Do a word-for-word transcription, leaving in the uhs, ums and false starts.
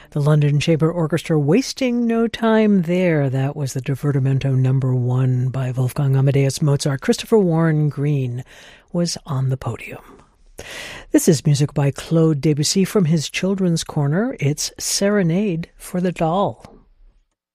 The London Chamber Orchestra, Wasting No Time There. That was the Divertimento number one by Wolfgang Amadeus Mozart. Christopher Warren Green was on the podium. This is music by Claude Debussy from his Children's Corner. It's Serenade for the Doll.